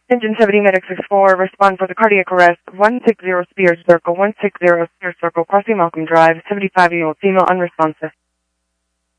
Engine 70 Medic 64, respond for the cardiac arrest of 160 Spears Circle, 160 Spears Circle, crossing Malcolm Drive, 75-year-old female unresponsive.